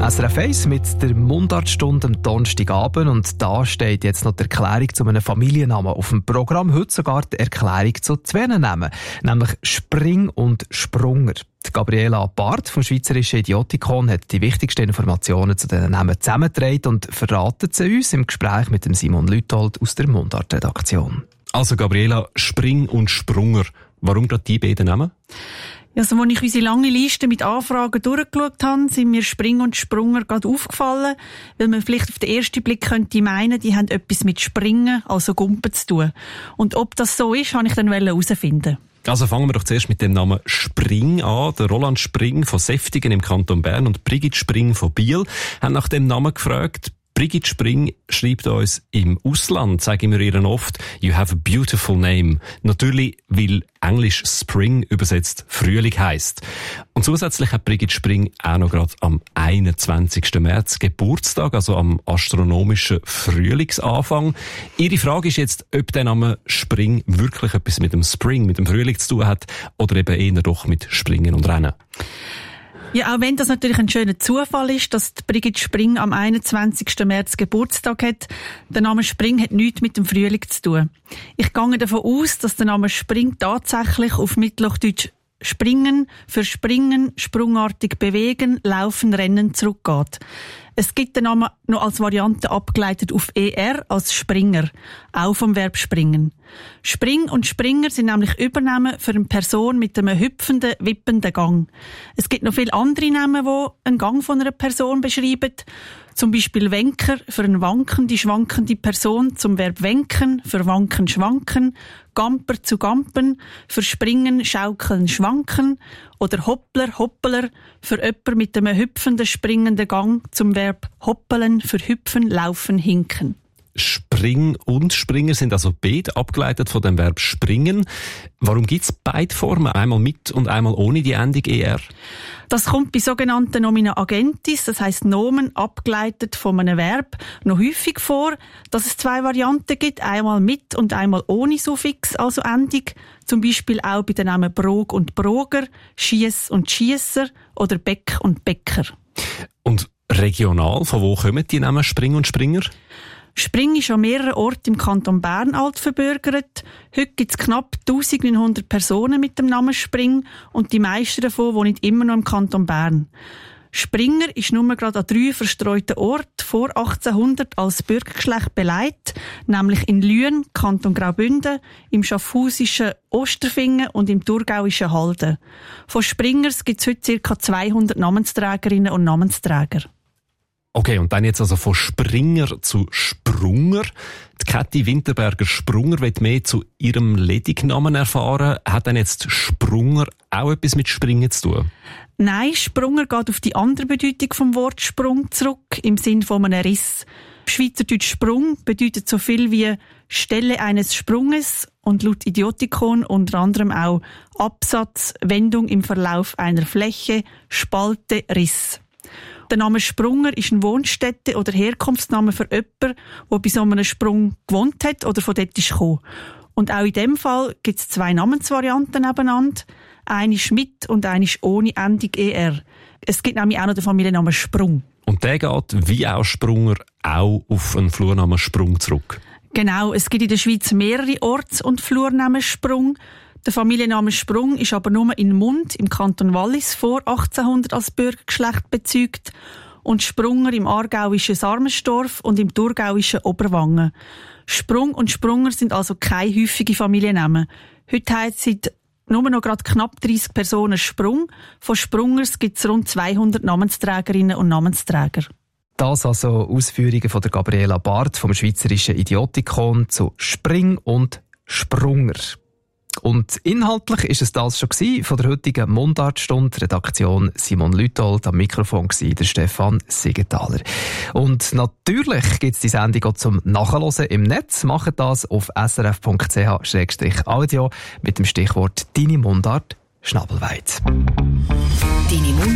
SRF 1 mit der Mundartstunde am Donnerstagabend und da steht jetzt noch die Erklärung zu einem Familiennamen auf dem Programm, heute sogar die Erklärung zu zwei Namen, nämlich Spring und Sprunger. Die Gabriela Barth vom Schweizerischen Idiotikon hat die wichtigsten Informationen zu diesen Namen zusammengetragen und verratet sie uns im Gespräch mit dem Simon Lüthold aus der Mundart-Redaktion. Also Gabriela, Spring und Sprunger, warum gerade die beiden Namen? Also, als ich unsere lange Liste mit Anfragen durchgeschaut habe, sind mir Spring und Sprunger gerade aufgefallen, weil man vielleicht auf den ersten Blick könnte meinen, die haben etwas mit Springen, also Gumpen zu tun. Und ob das so ist, wollte ich dann herausfinden. Also fangen wir doch zuerst mit dem Namen Spring an. Der Roland Spring von Seftigen im Kanton Bern und Brigitte Spring von Biel haben nach dem Namen gefragt. Brigitte Spring schreibt uns, im Ausland sagen wir ihr oft, you have a beautiful name. Natürlich, weil Englisch Spring übersetzt Frühling heisst. Und zusätzlich hat Brigitte Spring auch noch gerade am 21. März Geburtstag, also am astronomischen Frühlingsanfang. Ihre Frage ist jetzt, ob der Name Spring wirklich etwas mit dem Spring, mit dem Frühling zu tun hat oder eben eher doch mit Springen und Rennen. Ja, auch wenn das natürlich ein schöner Zufall ist, dass die Brigitte Spring am 21. März Geburtstag hat, der Name Spring hat nichts mit dem Frühling zu tun. Ich gehe davon aus, dass der Name Spring tatsächlich auf Mittelhochdeutsch Springen, für Springen, sprungartig bewegen, laufen, rennen zurückgeht. Es gibt den Namen noch als Variante abgeleitet auf ER als Springer, auch vom Verb springen. Spring und Springer sind nämlich Übernamen für eine Person mit einem hüpfenden, wippenden Gang. Es gibt noch viele andere Namen, die einen Gang von einer Person beschreiben. Zum Beispiel Wenker für eine wankende, schwankende Person, zum Verb wenken, für wanken, schwanken, Gamper zu gampen, für springen, schaukeln, schwanken, oder Hoppler, Hoppeler, für jemanden mit einem hüpfenden, springenden Gang, zum Verb hoppeln, für hüpfen, laufen, hinken. Spring und Springer sind also beide abgeleitet von dem Verb springen. Warum gibt es beide Formen, einmal mit und einmal ohne die Endung ER? Das kommt bei sogenannten Nomina Agentis, das heisst Nomen abgeleitet von einem Verb, noch häufig vor, dass es zwei Varianten gibt, einmal mit und einmal ohne Suffix, also Endung. Zum Beispiel auch bei den Namen Brog und Broger, Schiess und Schiesser oder Beck und Bäcker. Und regional, von wo kommen die Namen Spring und Springer? Spring ist an mehreren Orten im Kanton Bern altverbürgert. Heute gibt es knapp 1900 Personen mit dem Namen Spring und die meisten davon wohnen immer noch im Kanton Bern. Springer ist nur gerade an 3 verstreuten Orten vor 1800 als Bürgergeschlecht beleidigt, nämlich in Lüen, Kanton Graubünden, im schaffhausischen Osterfingen und im thurgauischen Halden. Von Springers gibt es heute ca. 200 Namensträgerinnen und Namensträger. Okay, und dann jetzt also von Springer zu Sprunger. Die Käthi Winterberger Sprunger will mehr zu ihrem Ledignamen erfahren. Hat denn jetzt Sprunger auch etwas mit Springen zu tun? Nein, Sprunger geht auf die andere Bedeutung vom Wort Sprung zurück, im Sinn von einem Riss. Schweizerdeutsch Sprung bedeutet so viel wie Stelle eines Sprunges und laut Idiotikon unter anderem auch Absatz, Wendung im Verlauf einer Fläche, Spalte, Riss. Der Name Sprunger ist ein Wohnstätte- oder Herkunftsname für jemanden, der bei so einem Sprung gewohnt hat oder von dort ist gekommen. Und auch in dem Fall gibt es 2 Namensvarianten nebeneinander. Eine ist mit und eine ist ohne Endung ER. Es gibt nämlich auch noch den Familiennamen Sprung. Und der geht, wie auch Sprunger, auch auf einen Flurnamen Sprung zurück. Genau, es gibt in der Schweiz mehrere Orts- und Flurnamen Sprung. Der Familienname Sprung ist aber nur in Mund im Kanton Wallis vor 1800 als Bürgergeschlecht bezeugt und Sprunger im aargauischen Sarmenstorf und im thurgauischen Oberwangen. Sprung und Sprunger sind also keine häufigen Familiennamen. Heute heisst seit nur noch gerade knapp 30 Personen Sprung. Von Sprungers gibt es rund 200 Namensträgerinnen und Namensträger. Das also Ausführungen von der Gabriela Barth vom Schweizerischen Idiotikon zu Spring und Sprunger. Und inhaltlich ist es das schon gewesen von der heutigen Mundartstunde. Redaktion Simon Lüthold, am Mikrofon war der Stefan Siegenthaler. Und natürlich gibt es die Sendung auch zum Nachhören im Netz. Macht das auf srf.ch/audio mit dem Stichwort «Deine Mundart Schnabelweit».